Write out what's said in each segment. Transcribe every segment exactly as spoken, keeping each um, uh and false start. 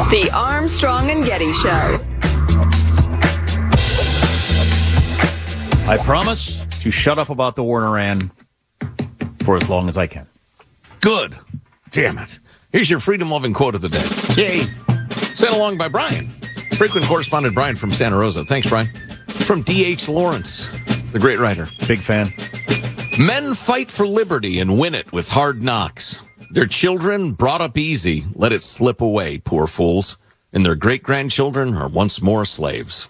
The Armstrong and Getty Show. I promise to shut up about the war in Iran for as long as I can. Good. Damn it. Here's your freedom-loving quote of the day. Yay. Sent along by Brian. Frequent correspondent Brian from Santa Rosa. Thanks, Brian. From D H Lawrence, the great writer. Big fan. Men fight for liberty and win it with hard knocks. Their children, brought up easy, let it slip away, poor fools. And their great-grandchildren are once more slaves.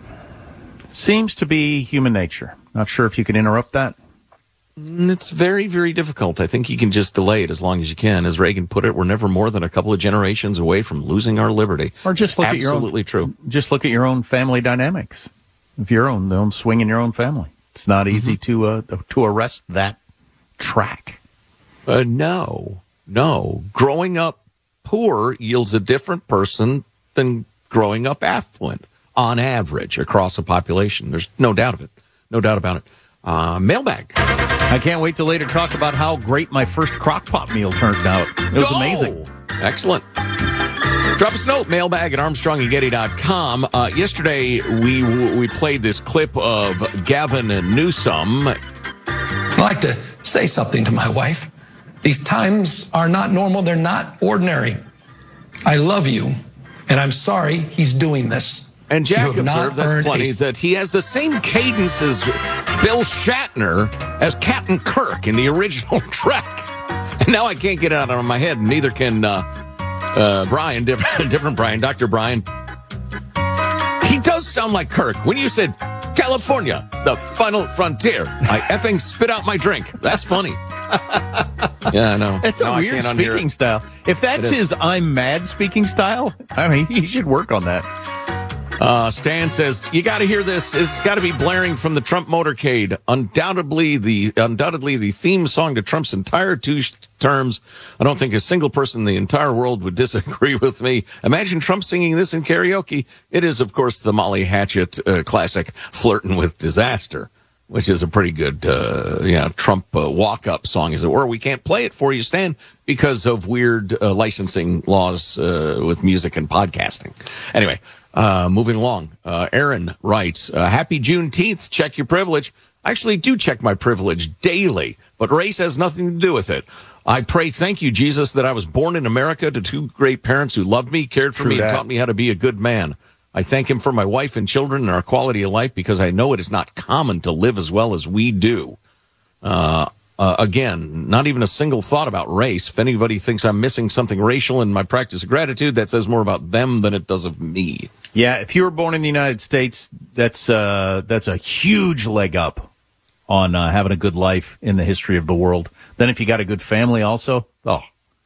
Seems to be human nature. Not sure if you can interrupt that. It's very, very difficult. I think you can just delay it as long as you can. As Reagan put it, we're never more than a couple of generations away from losing our liberty. Or just it's look at your own, absolutely true. Just look at your own family dynamics. Of your own, the own swing in your own family. It's not easy mm-hmm. to uh, to arrest that track. Uh, no, no. Growing up poor yields a different person than growing up affluent, on average, across a population. There's no doubt of it. No doubt about it. Uh, mailbag. I can't wait to later talk about how great my first crock-pot meal turned out. It was Go! amazing. Excellent. Drop us a note, mailbag at armstrong and getty dot com. Uh, yesterday, we we played this clip of Gavin Newsom. I'd like to say something to my wife. These times are not normal. They're not ordinary. I love you, and I'm sorry he's doing this. And Jack observed, that's plenty, a... that he has the same cadence as Bill Shatner as Captain Kirk in the original Trek. And now I can't get it out of my head, neither can uh, uh, Brian, different, different Brian, Doctor Brian. He does sound like Kirk. When you said, California, the final frontier, I effing spit out my drink. That's funny. Yeah, I know. It's a no, weird speaking style. If that's his I'm mad speaking style, I mean, he should work on that. Uh, Stan says, you got to hear this. It's got to be blaring from the Trump motorcade. Undoubtedly the undoubtedly the theme song to Trump's entire two terms. I don't think a single person in the entire world would disagree with me. Imagine Trump singing this in karaoke. It is, of course, the Molly Hatchet uh, classic, Flirtin' with Disaster, which is a pretty good uh, you know, Trump uh, walk-up song, as it were. We can't play it for you, Stan, because of weird uh, licensing laws uh, with music and podcasting. Anyway. Uh, moving along, uh, Aaron writes, uh, happy Juneteenth, check your privilege. I actually do check my privilege daily, but race has nothing to do with it. I pray, thank you, Jesus, that I was born in America to two great parents who loved me, cared for True me, that. and taught me how to be a good man. I thank him for my wife and children and our quality of life because I know it is not common to live as well as we do. Uh, Uh, again, not even a single thought about race. If anybody thinks I'm missing something racial in my practice of gratitude, that says more about them than it does of me. Yeah, if you were born in the United States, that's uh, that's a huge leg up on uh, having a good life in the history of the world. Then if you got a good family also, oh.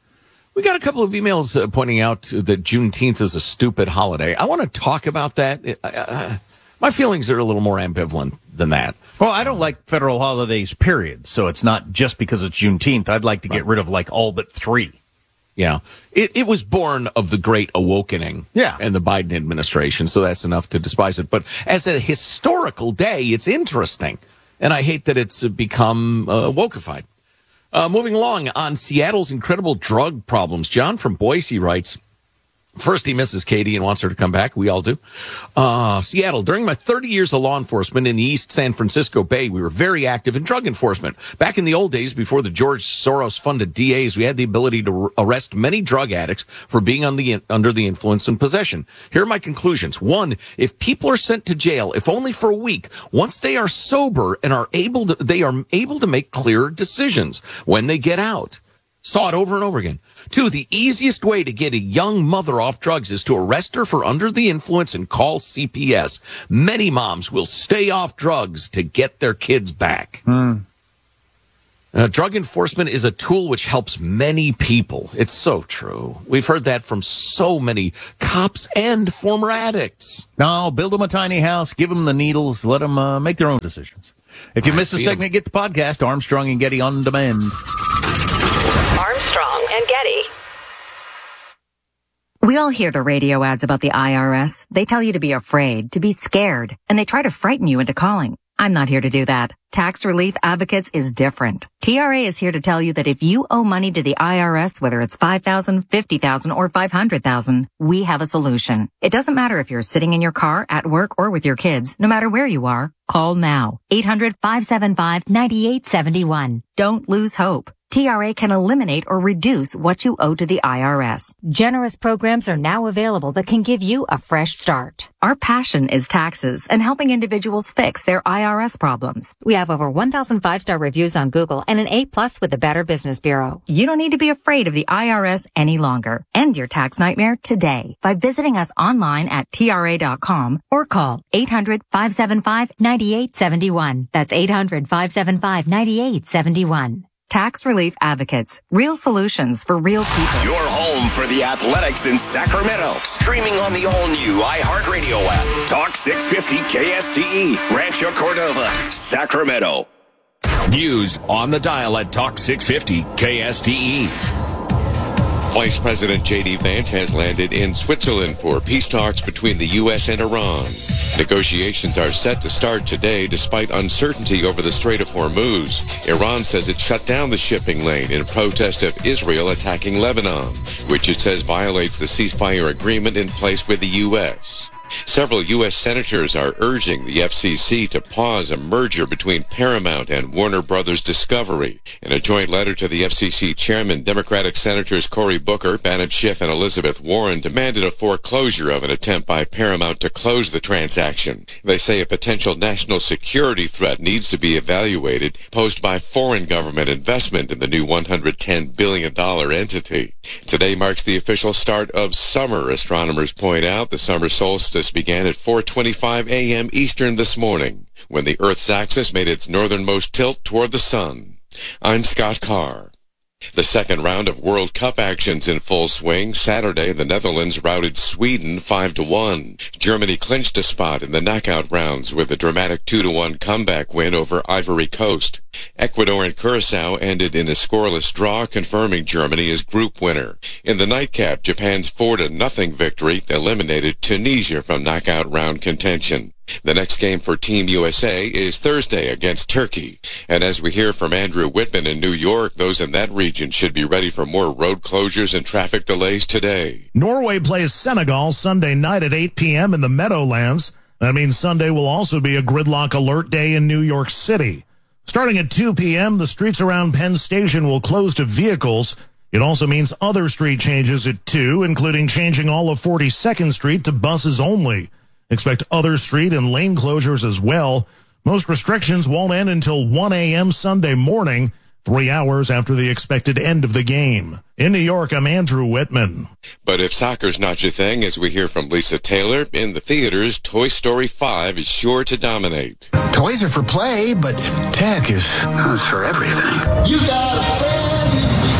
We got a couple of emails uh, pointing out that Juneteenth is a stupid holiday. I want to talk about that. Uh, uh, my feelings are a little more ambivalent than that. Well, I don't like federal holidays, period. So it's not just because it's Juneteenth. I'd like to get rid of like all but three. Yeah. It, it was born of the Great Awakening. Yeah. And the Biden administration. So that's enough to despise it. But as a historical day, it's interesting. And I hate that it's become uh, wokeified. Uh, moving along on Seattle's incredible drug problems. John from Boise writes, first, he misses Katie and wants her to come back. We all do. Uh, Seattle, during my thirty years of law enforcement in the East San Francisco Bay, we were very active in drug enforcement. Back in the old days, before the George Soros-funded D As, we had the ability to arrest many drug addicts for being on the, under the influence and possession. Here are my conclusions. One, if people are sent to jail, if only for a week, once they are sober and are able to, they are able to make clearer decisions when they get out. Saw it over and over again. Two, the easiest way to get a young mother off drugs is to arrest her for under the influence and call C P S. Many moms will stay off drugs to get their kids back. Hmm. Uh, drug enforcement is a tool which helps many people. It's so true. We've heard that from so many cops and former addicts. No, build them a tiny house, give them the needles, let them uh, make their own decisions. If you miss a segment, get the podcast, Armstrong and Getty on demand. Armstrong and Getty. We all hear the radio ads about the I R S. They tell you to be afraid, to be scared, and they try to frighten you into calling. I'm not here to do that. Tax Relief Advocates is different. T R A is here to tell you that if you owe money to the I R S, whether it's five thousand dollars, fifty thousand dollars, or five hundred thousand dollars, we have a solution. It doesn't matter if you're sitting in your car, at work, or with your kids. No matter where you are, call now. eight hundred, five seven five, nine eight seven one. Don't lose hope. T R A can eliminate or reduce what you owe to the I R S. Generous programs are now available that can give you a fresh start. Our passion is taxes and helping individuals fix their I R S problems. We have over one thousand five-star reviews on Google and an A plus with the Better Business Bureau. You don't need to be afraid of the I R S any longer. End your tax nightmare today by visiting us online at T R A dot com or call eight hundred, five seven five, nine eight seven one. That's eight hundred, five seven five, nine eight seven one. Tax Relief Advocates. Real solutions for real people. Your home for the Athletics in Sacramento. Streaming on the all-new iHeartRadio app. Talk six fifty K S T E. Rancho Cordova, Sacramento. News on the dial at Talk six fifty K S T E. Vice President J D Vance has landed in Switzerland for peace talks between the U S and Iran. Negotiations are set to start today despite uncertainty over the Strait of Hormuz. Iran says it shut down the shipping lane in protest of Israel attacking Lebanon, which it says violates the ceasefire agreement in place with the U S. Several U S senators are urging the F C C to pause a merger between Paramount and Warner Brothers Discovery. In a joint letter to the F C C chairman, Democratic Senators Cory Booker, Bannon Schiff, and Elizabeth Warren demanded a foreclosure of an attempt by Paramount to close the transaction. They say a potential national security threat needs to be evaluated, posed by foreign government investment in the new one hundred ten billion dollars entity. Today marks the official start of summer. Astronomers point out the summer solstice began at four twenty-five a.m. Eastern this morning, when the Earth's axis made its northernmost tilt toward the sun. I'm Scott Carr. The second round of World Cup actions in full swing. Saturday, the Netherlands routed Sweden five to one. Germany clinched a spot in the knockout rounds with a dramatic two to one comeback win over Ivory Coast. Ecuador and Curacao ended in a scoreless draw, confirming Germany as group winner. In the nightcap, Japan's four to nothing victory eliminated Tunisia from knockout round contention. The next game for Team U S A is Thursday against Turkey. And as we hear from Andrew Whitman in New York, those in that region should be ready for more road closures and traffic delays today. Norway plays Senegal Sunday night at eight p.m. in the Meadowlands. That means Sunday will also be a gridlock alert day in New York City. Starting at two p.m., the streets around Penn Station will close to vehicles. It also means other street changes at two, including changing all of forty-second Street to buses only. Expect other street and lane closures as well. Most restrictions won't end until one a.m. Sunday morning, three hours after the expected end of the game. In New York, I'm Andrew Whitman. But if soccer's not your thing, as we hear from Lisa Taylor, in the theaters, Toy Story five is sure to dominate. Toys are for play, but tech is, is for everything. You got a friend in me.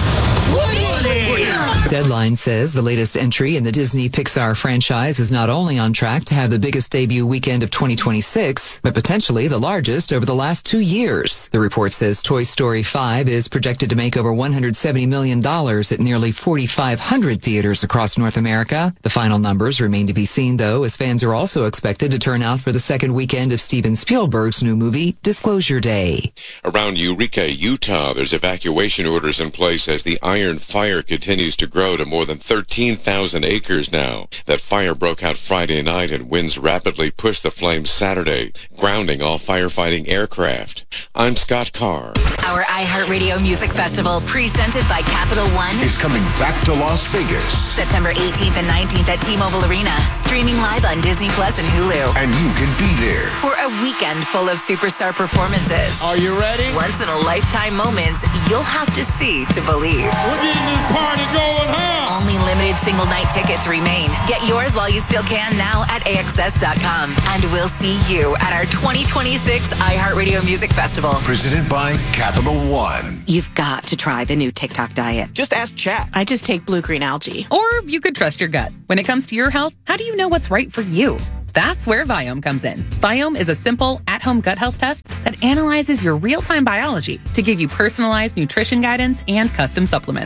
Deadline says the latest entry in the Disney Pixar franchise is not only on track to have the biggest debut weekend of twenty twenty-six, but potentially the largest over the last two years. The report says Toy Story five is projected to make over one hundred seventy million dollars at nearly forty-five hundred theaters across North America. The final numbers remain to be seen, though, as fans are also expected to turn out for the second weekend of Steven Spielberg's new movie, Disclosure Day. Around Eureka, Utah, there's evacuation orders in place as the Iron Fire continues to grow to more than thirteen thousand acres now. That fire broke out Friday night and winds rapidly pushed the flames Saturday, grounding all firefighting aircraft. I'm Scott Carr. Our iHeartRadio Music Festival, presented by Capital One, Is coming back to Las Vegas. September eighteenth and nineteenth at T-Mobile Arena, streaming live on Disney Plus and Hulu. And you can be there. For a weekend full of superstar performances. Are you ready? Once in a lifetime moments you'll have to see to believe. We're getting this party going, huh? Only limited single night tickets remain. Get yours while you still can now at A X S dot com. And we'll see you at our twenty twenty-six iHeartRadio Music Festival. Presented by Capital One. You've got to try the new TikTok diet. Just ask Chat. I just take blue-green algae. Or you could trust your gut. When it comes to your health, how do you know what's right for you? That's where Viome comes in. Viome is a simple, at-home gut health test that analyzes your real-time biology to give you personalized nutrition guidance and custom supplements.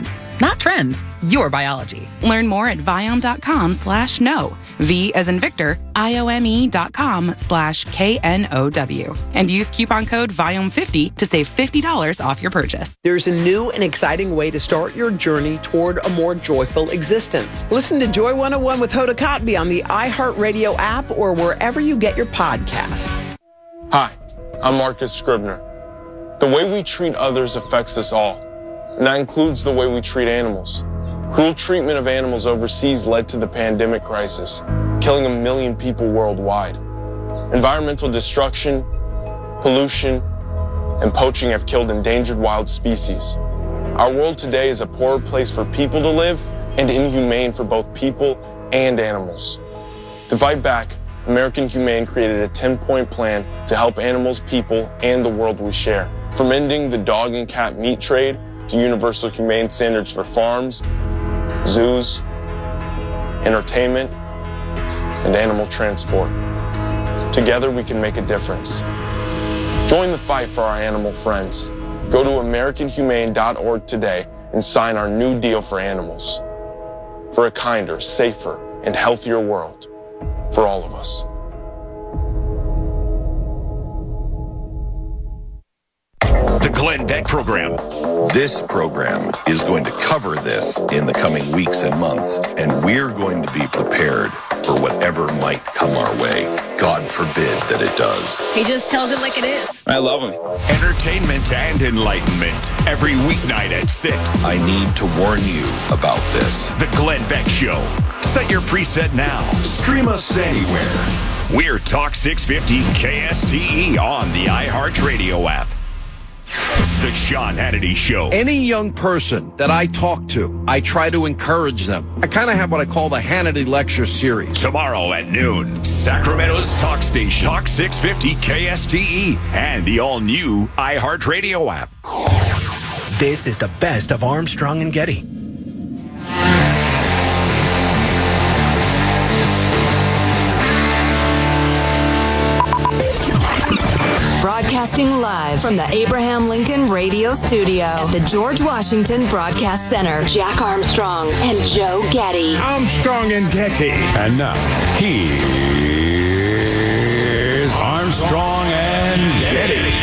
not trends, your biology. Learn more at Viome.com slash know. V as in Victor, I-O-M-E dot com slash K-N-O-W. And use coupon code Viome fifty to save fifty dollars off your purchase. There's a new and exciting way to start your journey toward a more joyful existence. Listen to Joy one oh one with Hoda Kotb on the iHeartRadio app or wherever you get your podcasts. Hi, I'm Marcus Scribner. The way we treat others affects us all, and that includes the way we treat animals. Cruel treatment of animals overseas led to the pandemic crisis, killing a million people worldwide. Environmental destruction, pollution, and poaching have killed endangered wild species. Our world today is a poorer place for people to live and inhumane for both people and animals. To fight back, American Humane created a ten-point plan to help animals, people, and the world we share. From ending the dog and cat meat trade to universal humane standards for farms, zoos, entertainment, and animal transport. Together we can make a difference. Join the fight for our animal friends. Go to American Humane dot org today and sign our new deal for animals. For a kinder, safer, and healthier world for all of us. The Glenn Beck Program. This program is going to cover this in the coming weeks and months, and we're going to be prepared for whatever might come our way. God forbid that it does. He just tells it like it is. I love him. Entertainment and enlightenment every weeknight at six. I need to warn you about this. The Glenn Beck Show. Set your preset now. Stream us anywhere. We're Talk six fifty K S T E on the iHeartRadio app. The Sean Hannity Show. Any young person that I talk to, I try to encourage them. I kind of have what I call the Hannity Lecture Series. Tomorrow at noon, Sacramento's Talk Station, Talk six fifty K S T E, and the all-new iHeartRadio app. This is the best of Armstrong and Getty. Broadcasting live from the Abraham Lincoln Radio Studio at the George Washington Broadcast Center. Jack Armstrong and Joe Getty. Armstrong and Getty. And now, here's Armstrong and Getty.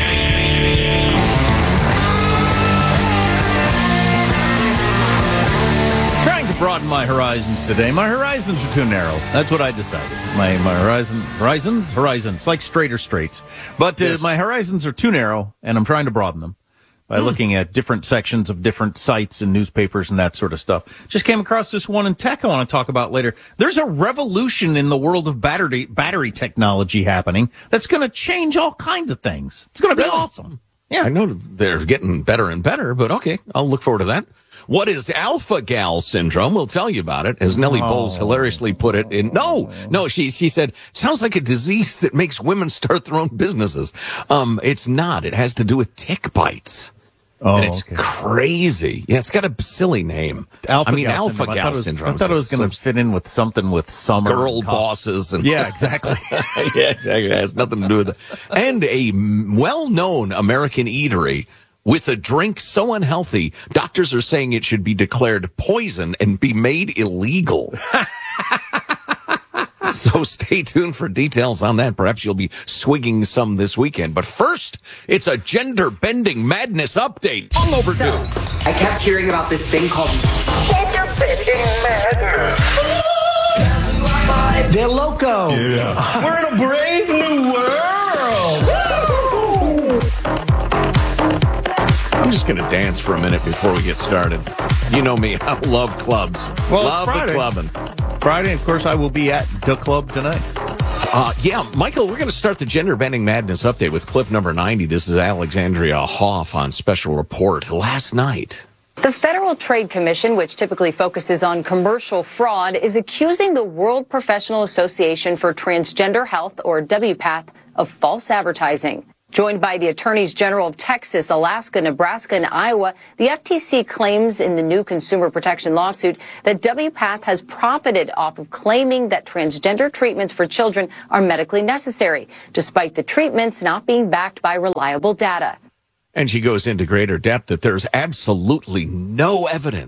Trying to broaden my horizons today. My horizons are too narrow. That's what I decided. My my horizon horizons horizons like straight or straights, but uh, yes. My horizons are too narrow, and I'm trying to broaden them by hmm. looking at different sections of different sites and newspapers and that sort of stuff. Just came across this one in tech I want to talk about later. There's a revolution in the world of battery battery technology happening that's going to change all kinds of things. It's going to be really? awesome. Yeah, I know they're getting better and better, but okay, I'll look forward to that. What is alpha gal syndrome? We'll tell you about it, as Nellie oh. Bowles hilariously put it in. No, no, she she said, sounds like a disease that makes women start their own businesses. Um, it's not. It has to do with tick bites. Oh, and it's okay. crazy. Yeah, it's got a silly name. Alpha I mean, gal alpha syndrome. gal I was, syndrome. I thought it was going to fit in with something with summer. Girl bosses. And yeah, exactly. yeah, exactly. It has nothing to do with it. And a well-known American eatery with a drink so unhealthy, doctors are saying it should be declared poison and be made illegal. So stay tuned for details on that. Perhaps you'll be swigging some this weekend. But first, it's a gender-bending madness update. Long overdue. So, I kept hearing about this thing called gender-bending madness. They're loco. Yeah. We're in a brave new world. I'm just going to dance for a minute before we get started. You know me. I love clubs. Well, love it's the clubbing. Friday, of course, I will be at the club tonight. Uh, yeah, Michael, we're going to start the Gender Bending Madness update with clip number ninety. This is Alexandria Hoff on Special Report last night. The Federal Trade Commission, which typically focuses on commercial fraud, is accusing the World Professional Association for Transgender Health, or W PATH, of false advertising. Joined by the Attorneys General of Texas, Alaska, Nebraska, and Iowa, the F T C claims in the new consumer protection lawsuit that W PATH has profited off of claiming that transgender treatments for children are medically necessary, despite the treatments not being backed by reliable data. And she goes into greater depth that there's absolutely no evidence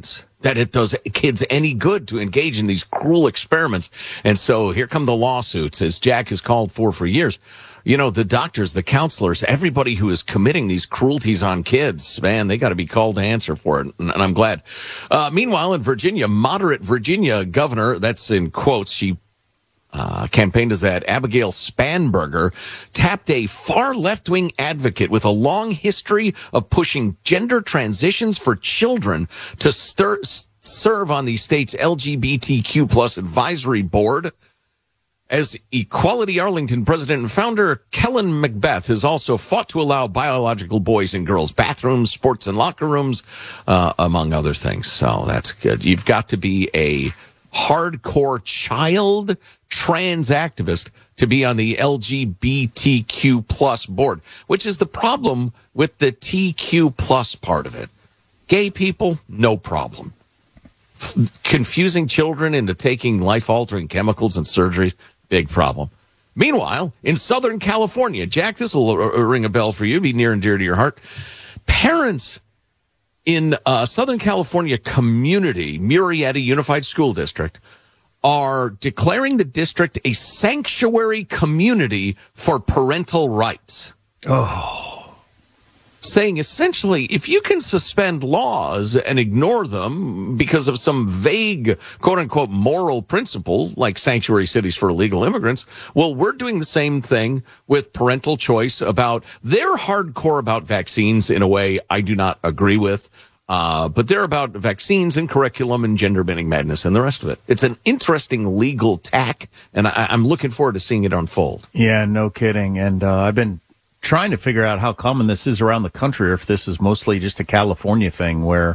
that it does kids any good to engage in these cruel experiments. And so here come the lawsuits, as Jack has called for for years. You know, the doctors, the counselors, everybody who is committing these cruelties on kids, man, they got to be called to answer for it. And I'm glad. Uh, meanwhile, in Virginia, moderate Virginia governor, that's in quotes, she Uh, campaigned as that, Abigail Spanberger, tapped a far left-wing advocate with a long history of pushing gender transitions for children to stir, serve on the state's L G B T Q plus advisory board. As Equality Arlington president and founder, Kellen Macbeth has also fought to allow biological boys and girls bathrooms, sports and locker rooms, uh, among other things. So that's good. You've got to be a hardcore child trans activist to be on the L G B T Q plus board, which is the problem with the T Q plus part of it. Gay people, no problem. F- confusing children into taking life-altering chemicals and surgeries, big problem. Meanwhile, in Southern California, Jack, this will ring a bell for you, be near and dear to your heart. Parents in uh, Southern California Community, Murrieta Unified School District, are declaring the district a sanctuary community for parental rights. Oh. Saying essentially, if you can suspend laws and ignore them because of some vague, quote-unquote, moral principle, like sanctuary cities for illegal immigrants, well, we're doing the same thing with parental choice about, they're hardcore about vaccines in a way I do not agree with. Uh, but they're about vaccines and curriculum and gender bending madness and the rest of it. It's an interesting legal tack, and I, I'm looking forward to seeing it unfold. Yeah, no kidding. And uh, I've been trying to figure out how common this is around the country, or if this is mostly just a California thing where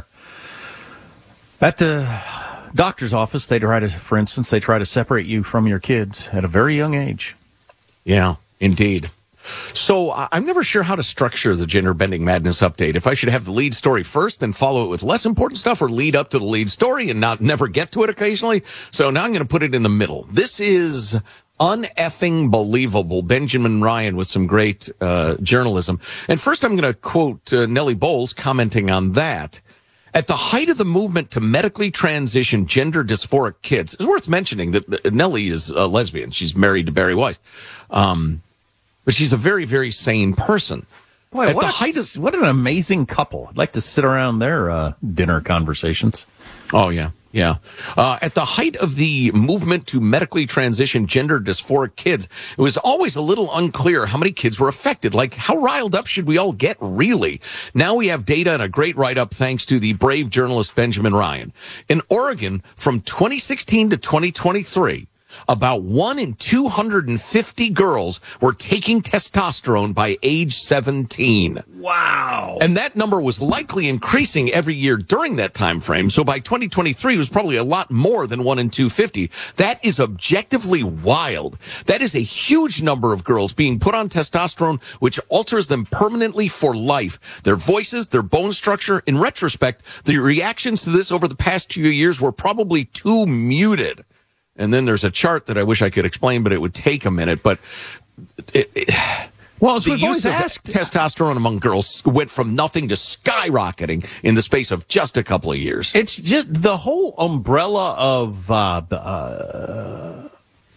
at the doctor's office, they try to, for instance, they try to separate you from your kids at a very young age. Yeah, indeed. So I'm never sure how to structure the Gender Bending Madness update. If I should have the lead story first, then follow it with less important stuff, or lead up to the lead story and not never get to it occasionally. So now I'm going to put it in the middle. This is uneffing believable. Benjamin Ryan with some great uh, journalism. And first I'm going to quote uh, Nellie Bowles commenting on that. At the height of the movement to medically transition gender dysphoric kids, it's worth mentioning that Nellie is a lesbian. She's married to Barry Weiss. Um, But she's a very, very sane person. Boy, At what, the a, height of, what an amazing couple. I'd like to sit around their uh, dinner conversations. Oh, yeah, yeah. Uh, at the height of the movement to medically transition gender dysphoric kids, it was always a little unclear how many kids were affected. Like, how riled up should we all get, really? Now we have data and a great write-up thanks to the brave journalist Benjamin Ryan. In Oregon, from twenty sixteen to twenty twenty-three, about one in two hundred fifty girls were taking testosterone by age seventeen. Wow. And that number was likely increasing every year during that time frame. So by twenty twenty-three, it was probably a lot more than one in two hundred fifty. That is objectively wild. That is a huge number of girls being put on testosterone, which alters them permanently for life. Their voices, their bone structure. In retrospect, the reactions to this over the past few years were probably too muted. And then there's a chart that I wish I could explain, but it would take a minute. But it, it, well, as the we've use always of asked, testosterone among girls went from nothing to skyrocketing in the space of just a couple of years. It's just the whole umbrella of uh, uh,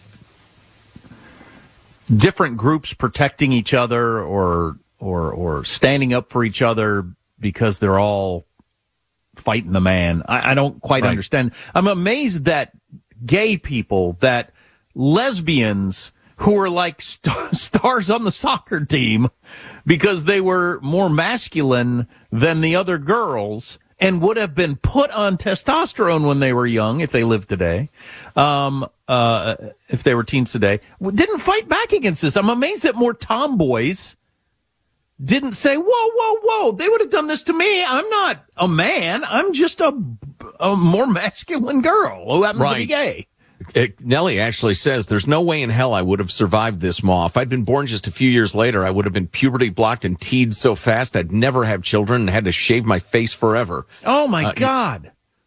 different groups protecting each other, or or or standing up for each other because they're all fighting the man. I, I don't quite right. understand. I'm amazed that gay people, that lesbians who were like st- stars on the soccer team because they were more masculine than the other girls and would have been put on testosterone when they were young, if they lived today, um, uh, if they were teens today, didn't fight back against this. I'm amazed that more tomboys didn't say, whoa, whoa, whoa, they would have done this to me. I'm not a man. I'm just a, a more masculine girl who happens right. to be gay. It, Nellie actually says, there's no way in hell I would have survived this, Ma. If I'd been born just a few years later, I would have been puberty blocked and teed so fast I'd never have children and had to shave my face forever. Oh, my uh, God.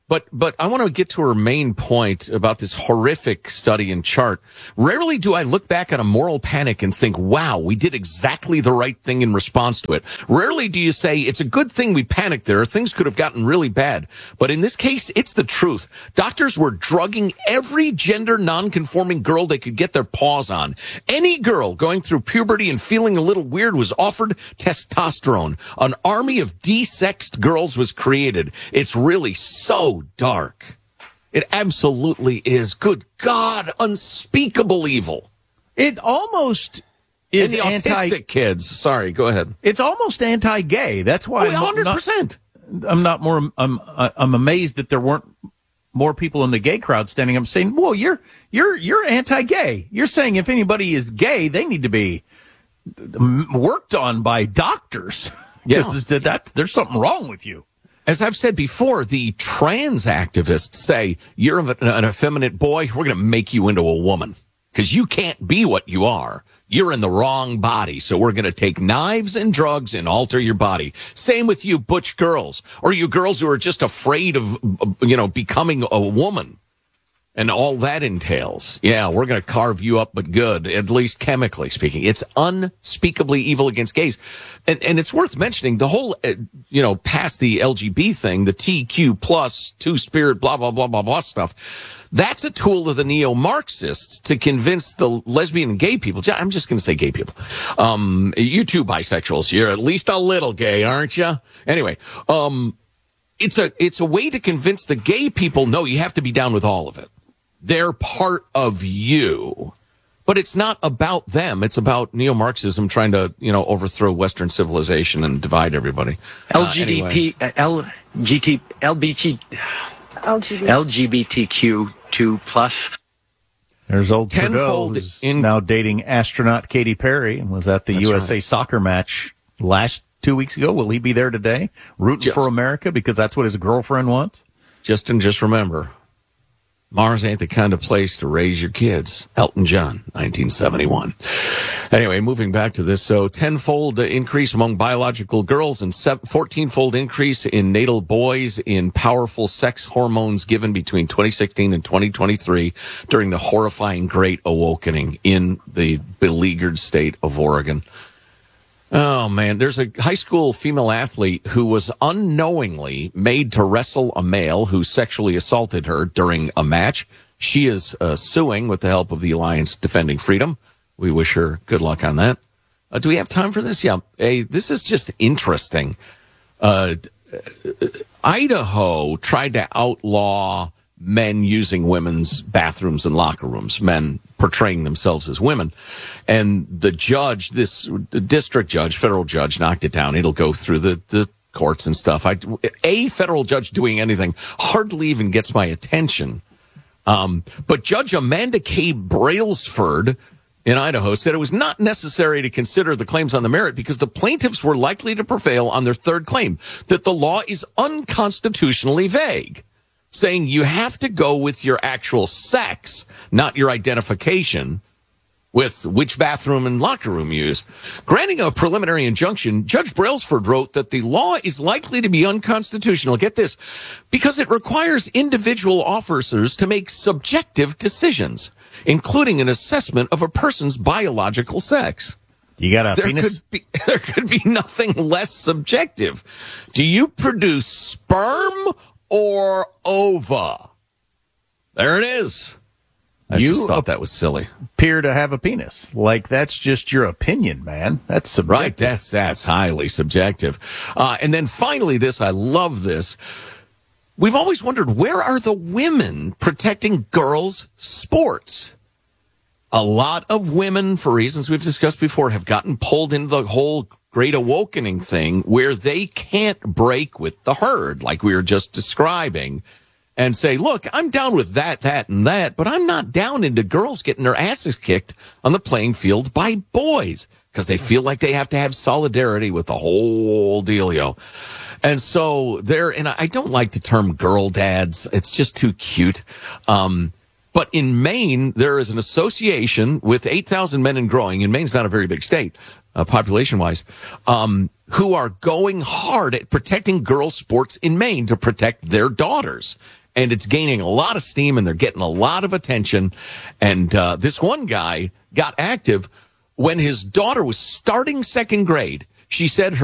But but I want to get to her main point about this horrific study and chart. Rarely do I look back at a moral panic and think, wow, we did exactly the right thing in response to it. Rarely do you say, it's a good thing we panicked there. Things could have gotten really bad. But in this case, it's the truth. Doctors were drugging every gender non-conforming girl they could get their paws on. Any girl going through puberty and feeling a little weird was offered testosterone. An army of de-sexed girls was created. It's really so dark. It absolutely is. Good God, unspeakable evil. It almost is and the anti- autistic kids. Sorry, go ahead. It's almost anti-gay. That's why oh, one hundred percent. I'm not, I'm not more. I'm I'm amazed that there weren't more people in the gay crowd standing up saying, "Well, you're you're you're anti-gay. You're saying if anybody is gay, they need to be worked on by doctors. Yes, yeah. that there's something wrong with you." As I've said before, the trans activists say, you're an effeminate boy, we're going to make you into a woman. Because you can't be what you are. You're in the wrong body, so we're going to take knives and drugs and alter your body. Same with you butch girls, or you girls who are just afraid of, you know, becoming a woman. And all that entails. Yeah, we're going to carve you up, but good, at least chemically speaking. It's unspeakably evil against gays. And, and it's worth mentioning the whole, uh, you know, past the L G B thing, the T Q plus, two-spirit, blah, blah, blah, blah, blah stuff. That's a tool of the neo-Marxists to convince the lesbian and gay people. I'm just going to say gay people. Um, you too, bisexuals. You're at least a little gay, aren't you? Anyway, um, it's a, it's a way to convince the gay people, no, you have to be down with all of it. They're part of you. But it's not about them. It's about neo-Marxism trying to, you know, overthrow Western civilization and divide everybody. L G B T, uh, anyway. L G T, L B T, L G B T Q two plus. There's old Trudeau, who's in, now dating astronaut Katy Perry, and was at the U S A right. soccer match last two weeks ago. Will he be there today, rooting just, for America because that's what his girlfriend wants? Just and just remember, Mars ain't the kind of place to raise your kids. Elton John, nineteen seventy-one. Anyway, moving back to this. So tenfold increase among biological girls and fourteen-fold increase in natal boys in powerful sex hormones given between twenty sixteen and twenty twenty-three during the horrifying Great Awakening in the beleaguered state of Oregon. Oh, man, there's a high school female athlete who was unknowingly made to wrestle a male who sexually assaulted her during a match. She is uh, suing with the help of the Alliance Defending Freedom. We wish her good luck on that. Uh, do we have time for this? Yeah. Hey, this is just interesting. Uh, Idaho tried to outlaw men using women's bathrooms and locker rooms, men portraying themselves as women. And the judge, this district judge, federal judge, knocked it down. It'll go through the, the courts and stuff. I, a federal judge doing anything hardly even gets my attention. Um, but Judge Amanda K. Brailsford in Idaho said it was not necessary to consider the claims on the merit because the plaintiffs were likely to prevail on their third claim, that the law is unconstitutionally vague, saying you have to go with your actual sex, not your identification with which bathroom and locker room you use. Granting a preliminary injunction, Judge Brailsford wrote that the law is likely to be unconstitutional, get this, because it requires individual officers to make subjective decisions, including an assessment of a person's biological sex. You got a there penis? Could be, there could be nothing less subjective. Do you produce sperm or ova? There it is. I you just thought that was silly. Appear to have a penis. Like, that's just your opinion, man. That's subjective. Right, that's that's highly subjective. Uh, and then finally this, I love this. We've always wondered, where are the women protecting girls' sports? A lot of women, for reasons we've discussed before, have gotten pulled into the whole Great Awakening thing where they can't break with the herd, like we were just describing, and say, look, I'm down with that, that, and that, but I'm not down into girls getting their asses kicked on the playing field by boys because they feel like they have to have solidarity with the whole dealio. And so they're, and I don't like the term girl dads. It's just too cute. Um, But in Maine, there is an association with eight thousand men and growing, and Maine's not a very big state, uh, population-wise, um, who are going hard at protecting girls' sports in Maine to protect their daughters. And it's gaining a lot of steam, and they're getting a lot of attention. And uh, this one guy got active when his daughter was starting second grade. She said her